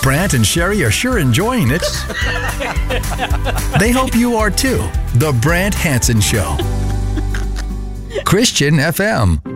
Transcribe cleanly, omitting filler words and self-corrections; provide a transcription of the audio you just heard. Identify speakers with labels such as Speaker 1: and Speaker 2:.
Speaker 1: Brant and Sherry are sure enjoying it. They hope you are too. The Brant Hansen Show. Christian FM.